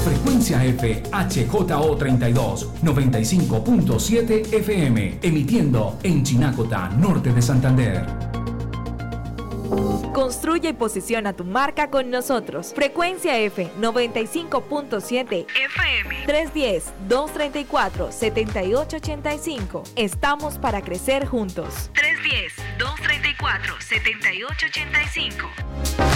Frecuencia F HJO32 95.7 FM, emitiendo en Chinacota, norte de Santander. Construye y posiciona tu marca con nosotros. Frecuencia F 95.7 FM 310-234-7885. Estamos para crecer juntos. 310-234-7885.